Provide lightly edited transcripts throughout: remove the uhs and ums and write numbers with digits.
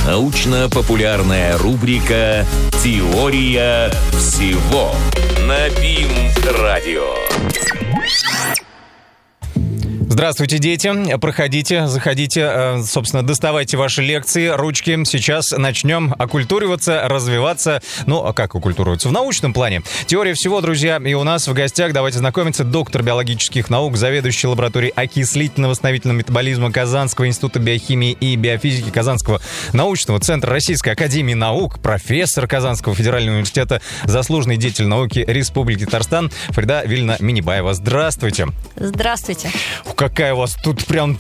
Научно-популярная рубрика «Теория всего» на БИМ-радио. Здравствуйте, дети. Проходите, заходите, собственно, доставайте ваши лекции, ручки. Сейчас начнем окультуриваться, развиваться. Ну, а как окультуриваться? В научном плане. Теория всего, друзья. И у нас в гостях, давайте знакомиться, доктор биологических наук, заведующий лабораторией окислительно-восстановительного метаболизма Казанского института биохимии и биофизики Казанского научного центра Российской академии наук, профессор Казанского федерального университета, заслуженный деятель науки Республики Татарстан Фарида Вильевна Миннебаева. Здравствуйте. Здравствуйте. Какая у вас тут прям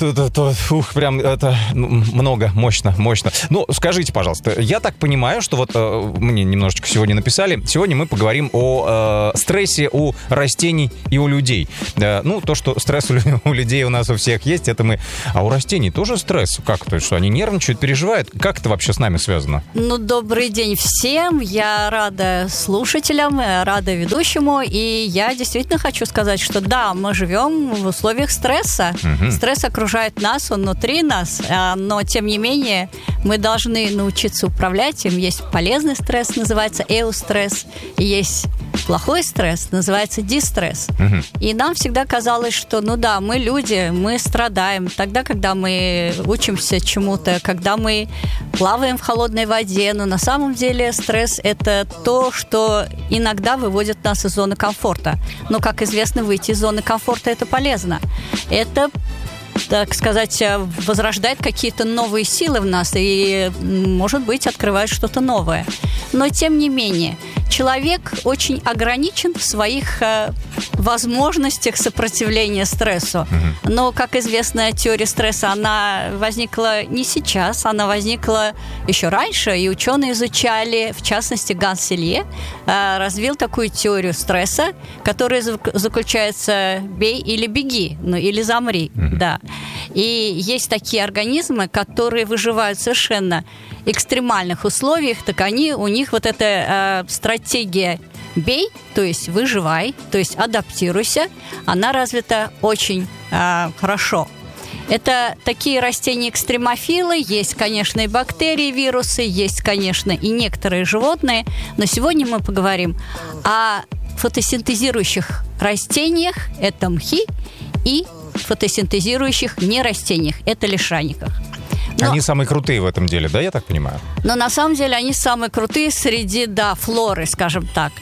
много, мощно. Ну, скажите, пожалуйста, я так понимаю, что вот мне немножечко сегодня написали, сегодня мы поговорим о стрессе у растений и у людей. Ну, то, что стресс у людей у нас у всех есть, это мы... А у растений тоже стресс? Как? То есть, что они нервничают, переживают? Как это вообще с нами связано? Ну, добрый день всем. Я рада слушателям, рада ведущему. И я действительно хочу сказать, что да, мы живем в условиях стресса. Стресс окружает нас, он внутри нас, но, тем не менее, мы должны научиться управлять им. Есть полезный стресс, называется эустресс, и есть плохой стресс, называется дистресс. И нам всегда казалось, что, ну да, мы люди, мы страдаем тогда, когда мы учимся чему-то, когда мы плаваем в холодной воде, но на самом деле стресс – это то, что иногда выводит нас из зоны комфорта. Но, как известно, выйти из зоны комфорта – это полезно. Это, так сказать, возрождает какие-то новые силы в нас и, может быть, открывает что-то новое. Но, тем не менее, человек очень ограничен в своих возможностях сопротивления стрессу. Но, как известно, теория стресса, она возникла не сейчас, она возникла еще раньше, и ученые изучали, в частности, Ганс Селье развил такую теорию стресса, которая заключается «бей или беги», ну или «замри», да. И есть такие организмы, которые выживают в совершенно экстремальных условиях, так у них вот эта стратегия «бей», то есть «выживай», то есть «адаптируйся», она развита очень хорошо. Это такие растения-экстремофилы, есть, конечно, и бактерии, вирусы, есть, конечно, и некоторые животные, но сегодня мы поговорим о фотосинтезирующих растениях, это мхи, и фотосинтезирующих нерастениях, это лишайниках. Они самые крутые в этом деле, да, я так понимаю? Но на самом деле они самые крутые среди, да, флоры, скажем так.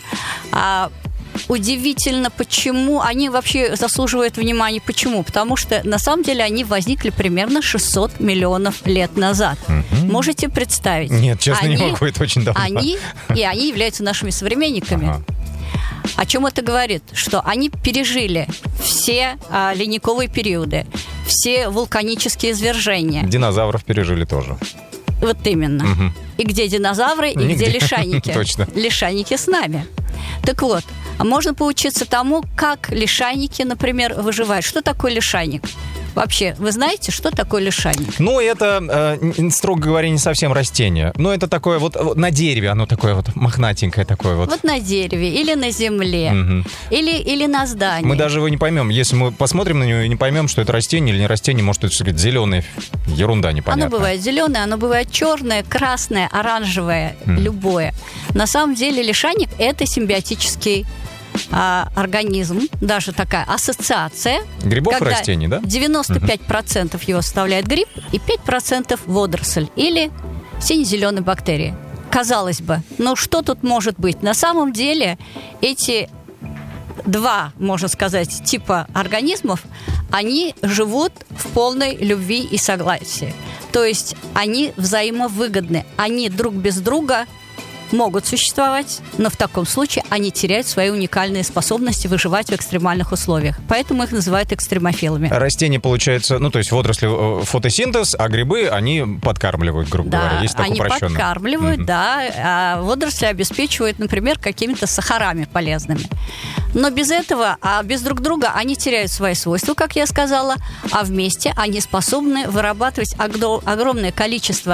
Удивительно, почему они вообще заслуживают внимания. Почему? Потому что на самом деле они возникли примерно 600 миллионов лет назад. Можете представить? Нет, честно, не могу, это очень давно. Они являются нашими современниками. О чем это говорит? Что они пережили все ледниковые периоды, все вулканические извержения. Динозавров пережили тоже. Вот именно. И где динозавры, и где лишайники? Точно. Лишайники с нами. Так вот, можно поучиться тому, как лишайники, например, выживают. Что такое лишайник? Вообще, вы знаете, что такое лишайник? Ну, это, строго говоря, не совсем растение. Но это такое вот на дереве, оно такое вот мохнатенькое такое вот. Вот на дереве, или на земле, или на здании. Мы даже его не поймем. Если мы посмотрим на него и не поймем, что это растение или не растение, может, это, сказать, зеленое, ерунда непонятная. Оно бывает зеленое, оно бывает черное, красное, оранжевое, любое. На самом деле лишайник – это симбиотический организм, даже такая ассоциация. Грибов и растений, да? 95% его составляет гриб и 5% водоросль или сине-зеленые бактерии. Казалось бы, ну что тут может быть? На самом деле эти два, можно сказать, типа организмов, они живут в полной любви и согласии. То есть они взаимовыгодны. Они друг без друга могут существовать, но в таком случае они теряют свои уникальные способности выживать в экстремальных условиях. Поэтому их называют экстремофилами. Растения, получается, ну, то есть водоросли фотосинтез, а грибы, они подкармливают, грубо говоря. Есть так упрощенно. Они подкармливают, да. А водоросли обеспечивают, например, какими-то сахарами полезными. Но без этого, без друг друга они теряют свои свойства, как я сказала, а вместе они способны вырабатывать огромное количество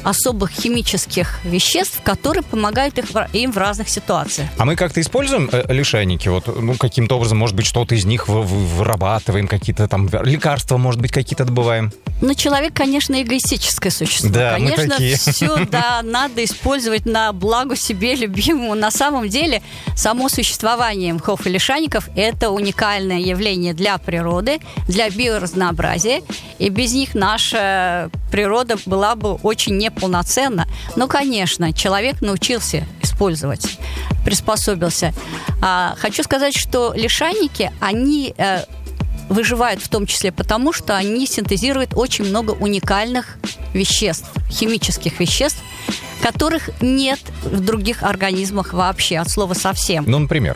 особых химических веществ, которые помогают им в разных ситуациях. А мы как-то используем лишайники? Вот, каким-то образом, может быть, что-то из них вырабатываем, какие-то там лекарства, может быть, какие-то добываем? Ну, человек, конечно, эгоистическое существо. Да, конечно, мы такие. все, да, надо использовать на благо себе любимому. На самом деле, само существование мхов и лишайников – это уникальное явление для природы, для биоразнообразия. И без них наша природа была бы очень неполноценна. Но, конечно, человек научился использовать, приспособился. Хочу сказать, что лишайники, они выживают в том числе потому, что они синтезируют очень много уникальных веществ, химических веществ, которых нет в других организмах вообще, от слова совсем. Ну, например?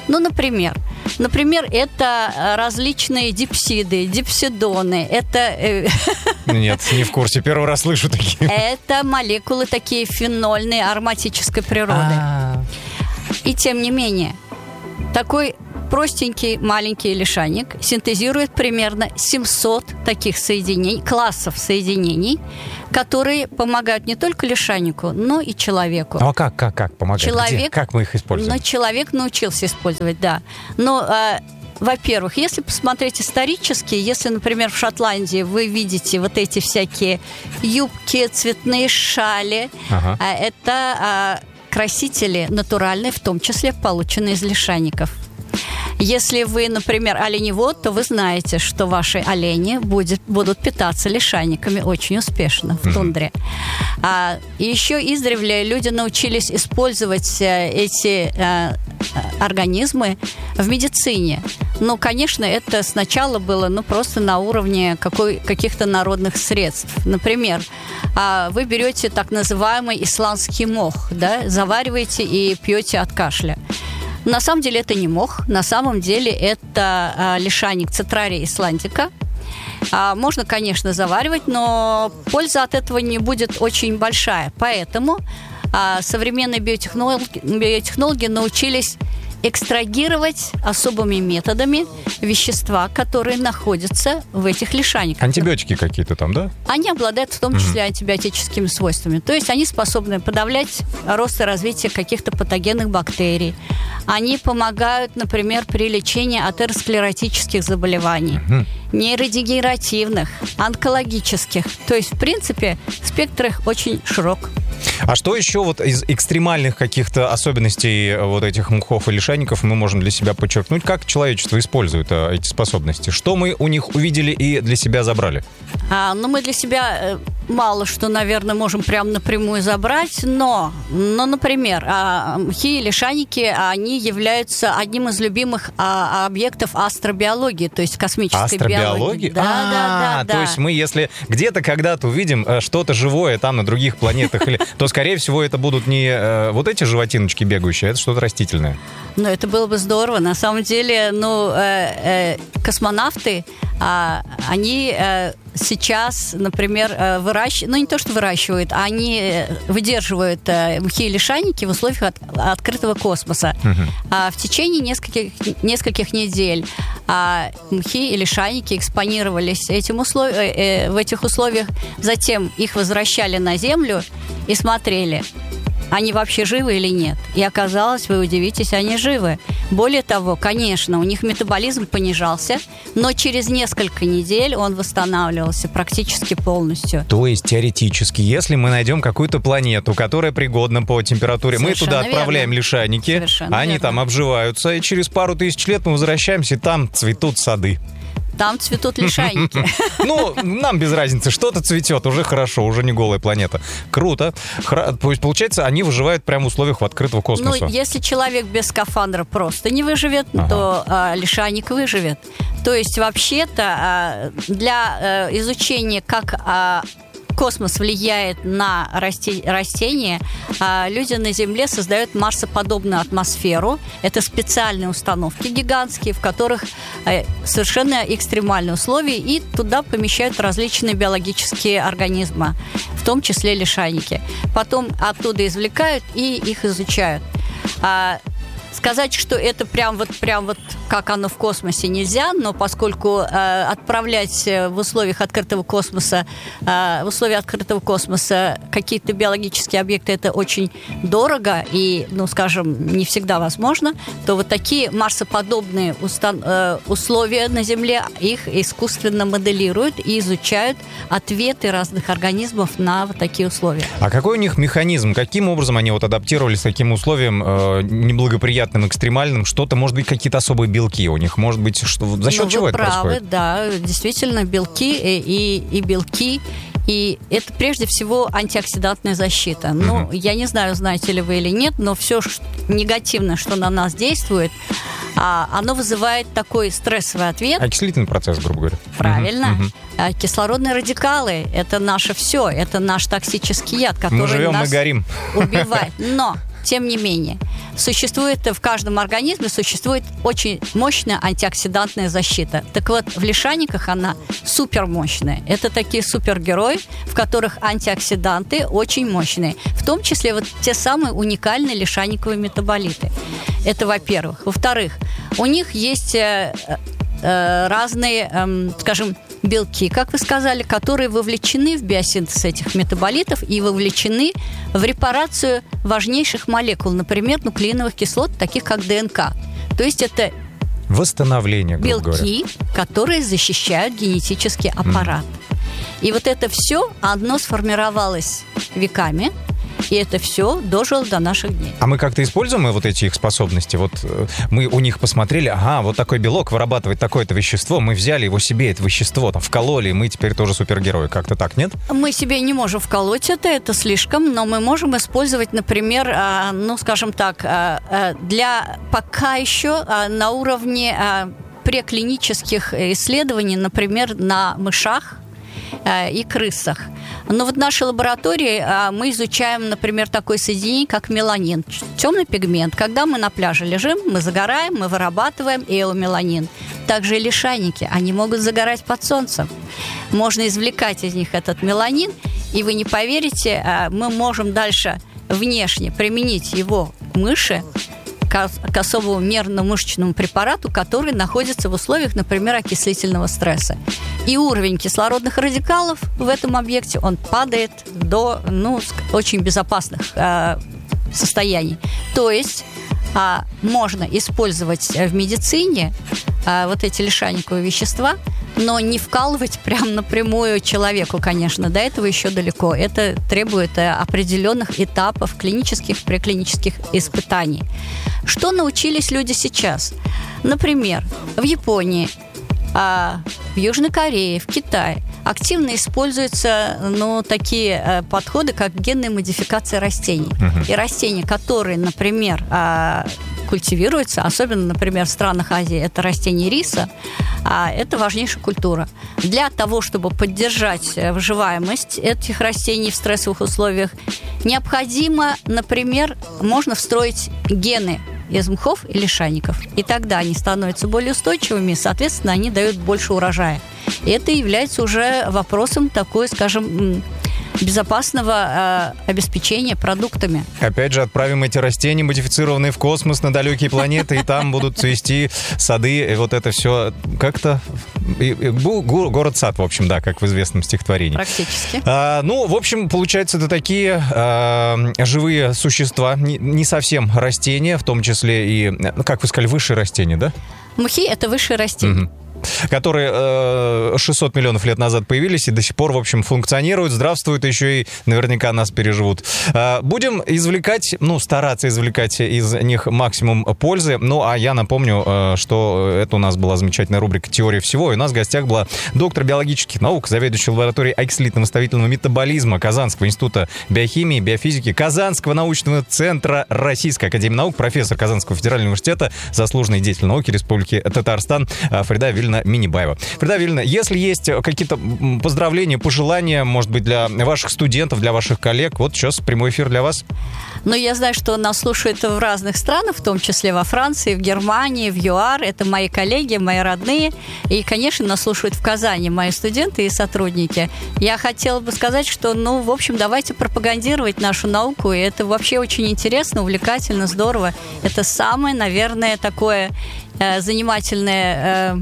Например, это различные дипсиды, дипсидоны, это... Нет, не в курсе, первый раз слышу такие. Это молекулы такие фенольные, ароматической природы. И тем не менее, такой простенький маленький лишайник синтезирует примерно 700 таких соединений, классов соединений, которые помогают не только лишайнику, но и человеку. А как помогают? Как мы их используем? Но человек научился использовать, да. Но, во-первых, если посмотреть исторически, если, например, в Шотландии вы видите вот эти всякие юбки, цветные шали, это красители натуральные, в том числе полученные из лишайников. Если вы, например, оленевод, то вы знаете, что ваши олени будут питаться лишайниками очень успешно в тундре. И еще издревле люди научились использовать эти организмы в медицине. Ну, конечно, это сначала было просто на уровне каких-то народных средств. Например, вы берете так называемый исландский мох, да, завариваете и пьете от кашля. На самом деле это не мох, на самом деле это лишайник Цетрария исландика. Можно, конечно, заваривать, но польза от этого не будет очень большая. Поэтому современные биотехнологи научились экстрагировать особыми методами вещества, которые находятся в этих лишайниках. Антибиотики какие-то там, да? Они обладают в том числе антибиотическими свойствами. То есть они способны подавлять рост и развитие каких-то патогенных бактерий. Они помогают, например, при лечении атеросклеротических заболеваний, нейродегенеративных, онкологических. То есть, в принципе, спектр их очень широк. А что еще вот из экстремальных каких-то особенностей вот этих мхов и лишайников мы можем для себя подчеркнуть? Как человечество использует эти способности? Что мы у них увидели и для себя забрали? Мы для себя мало что, наверное, можем прям напрямую забрать, но например, мхи и лишайники, они являются одним из любимых объектов астробиологии, то есть космической биологии. Да. То есть мы, если где-то когда-то увидим что-то живое там на других планетах, то, скорее всего, это будут не вот эти животиночки бегающие, а это что-то растительное. Ну, это было бы здорово. На самом деле, космонавты, они сейчас, например, не то что выращивают, они выдерживают мхи и лишайники в условиях открытого космоса. В течение нескольких недель мхи и лишайники экспонировались в этих условиях, затем их возвращали на Землю и смотрели, они вообще живы или нет. И оказалось, вы удивитесь, они живы. Более того, конечно, у них метаболизм понижался, но через несколько недель он восстанавливался практически полностью. То есть, теоретически, если мы найдем какую-то планету, которая пригодна по температуре, совершенно мы туда отправляем лишайники, они там обживаются, и через пару тысяч лет мы возвращаемся, и там цветут сады. Там цветут лишайники. Нам без разницы, что-то цветет, уже хорошо, уже не голая планета. Круто. Получается, они выживают прямо в условиях открытого космоса. Если человек без скафандра просто не выживет, то лишайник выживет. То есть, вообще-то, для изучения, как космос влияет на растения, люди на Земле создают марсоподобную атмосферу. Это специальные установки гигантские, в которых совершенно экстремальные условия, и туда помещают различные биологические организмы, в том числе лишайники. Потом оттуда извлекают и их изучают. Сказать, что это прям как оно в космосе, нельзя, но поскольку отправлять в условиях открытого космоса какие-то биологические объекты, это очень дорого и, не всегда возможно, то вот такие марсоподобные условия на Земле, их искусственно моделируют и изучают ответы разных организмов на вот такие условия. А какой у них механизм? Каким образом они адаптировались к таким условиям неблагоприятным, экстремальным? Что-то, может быть, какие-то особые белки у них? Может быть, за счет чего это происходит? Да, действительно, белки и белки. И это прежде всего антиоксидантная защита. Я не знаю, знаете ли вы или нет, но все негативное, что на нас действует, оно вызывает такой стрессовый ответ. Окислительный процесс, грубо говоря. Правильно. Кислородные радикалы – это наше все, это наш токсический яд, который мы живем, нас мы горим. Убивает. Но, тем не менее, в каждом организме существует очень мощная антиоксидантная защита. Так вот, в лишайниках она супермощная. Это такие супергерои, в которых антиоксиданты очень мощные. В том числе вот те самые уникальные лишайниковые метаболиты. Это во-первых. Во-вторых, у них есть разные, белки, как вы сказали, которые вовлечены в биосинтез этих метаболитов и вовлечены в репарацию важнейших молекул, например, нуклеиновых кислот, таких как ДНК. То есть это восстановление, белки, которые защищают генетический аппарат. И вот это все, одно сформировалось веками, и это все дожило до наших дней. А мы как-то используем вот эти их способности? Вот мы у них посмотрели, вот такой белок вырабатывает такое-то вещество, мы взяли его себе, это вещество, вкололи, и мы теперь тоже супергерои. Как-то так, нет? Мы себе не можем вколоть это слишком, но мы можем использовать, например, для пока еще на уровне преклинических исследований, например, на мышах и крысах. Но вот в нашей лаборатории мы изучаем, например, такое соединение, как меланин. Темный пигмент. Когда мы на пляже лежим, мы загораем, мы вырабатываем эомеланин. Также и лишайники, они могут загорать под солнцем. Можно извлекать из них этот меланин, и вы не поверите, мы можем дальше внешне применить его к мыши, к особому нервно-мышечному препарату, который находится в условиях, например, окислительного стресса. И уровень кислородных радикалов в этом объекте, он падает до очень безопасных состояний. То есть можно использовать в медицине вот эти лишайниковые вещества, но не вкалывать прям напрямую человеку, конечно. До этого еще далеко. Это требует определенных этапов клинических, преклинических испытаний. Что научились люди сейчас? Например, в Японии, в Южной Корее, в Китае активно используются такие подходы, как генная модификация растений. И растения, которые, например, культивируются, особенно, например, в странах Азии, это растение риса, это важнейшая культура. Для того, чтобы поддержать выживаемость этих растений в стрессовых условиях, необходимо, например, можно встроить гены из мхов и лишайников. И тогда они становятся более устойчивыми, и, соответственно, они дают больше урожая. И это является уже вопросом такой, безопасного обеспечения продуктами. Опять же, отправим эти растения, модифицированные в космос, на далекие планеты, и там будут цвести сады, и вот это все как-то... Город-сад, в общем, да, как в известном стихотворении. Практически. В общем, получается, это такие живые существа, не совсем растения, в том числе и, как вы сказали, высшие растения, да? Мхи – это высшие растения. Которые 600 миллионов лет назад появились и до сих пор, в общем, функционируют, здравствуют, еще и наверняка нас переживут. Будем стараться извлекать из них максимум пользы. А я напомню, что это у нас была замечательная рубрика «Теория всего», и у нас в гостях была доктор биологических наук, заведующий лабораторией окислительно-восстановительного метаболизма Казанского института биохимии и биофизики, Казанского научного центра Российской академии наук, профессор Казанского федерального университета, заслуженный деятель науки Республики Татарстан Фарида Вильевна Минибаева. Фарида Вильевна, если есть какие-то поздравления, пожелания, может быть, для ваших студентов, для ваших коллег, вот сейчас прямой эфир для вас. Я знаю, что нас слушают в разных странах, в том числе во Франции, в Германии, в ЮАР. Это мои коллеги, мои родные. И, конечно, нас слушают в Казани мои студенты и сотрудники. Я хотела бы сказать, что, в общем, давайте пропагандировать нашу науку. И это вообще очень интересно, увлекательно, здорово. Это самое, наверное, такое занимательная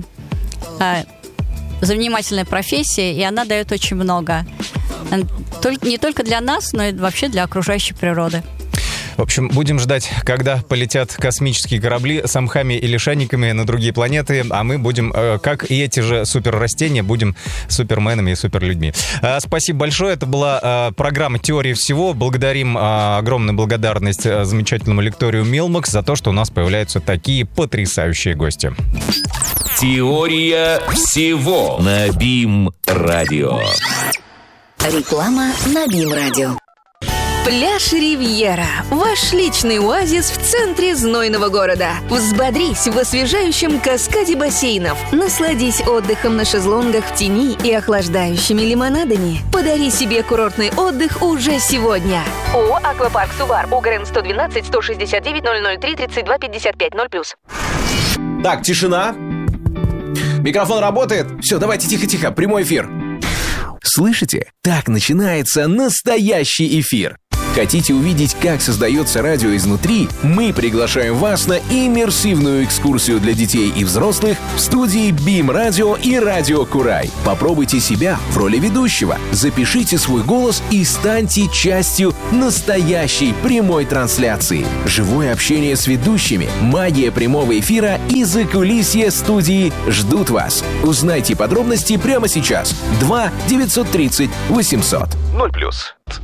профессия, и она дает очень много. Не только для нас, но и вообще для окружающей природы. В общем, будем ждать, когда полетят космические корабли с мхами и лишайниками на другие планеты, а мы будем, как и эти же суперрастения, будем суперменами и суперлюдьми. Спасибо большое. Это была программа «Теория всего». Благодарим, огромная благодарность замечательному лекторию Милмакс за то, что у нас появляются такие потрясающие гости. Теория всего на БИМ-радио. Реклама на БИМ-радио. Пляж «Ривьера» – ваш личный оазис в центре знойного города. Взбодрись в освежающем каскаде бассейнов. Насладись отдыхом на шезлонгах в тени и охлаждающими лимонадами. Подари себе курортный отдых уже сегодня. ООО «Аквапарк Сувар», УГРН 112 169 003 32 55 0+. Так, тишина. Микрофон работает? Все, давайте тихо-тихо, прямой эфир. Слышите? Так начинается настоящий эфир. Хотите увидеть, как создается радио изнутри? Мы приглашаем вас на иммерсивную экскурсию для детей и взрослых в студии БИМ-радио и Радио Курай. Попробуйте себя в роли ведущего. Запишите свой голос и станьте частью настоящей прямой трансляции. Живое общение с ведущими, магия прямого эфира и закулисье студии ждут вас. Узнайте подробности прямо сейчас. 2 930 800 0+.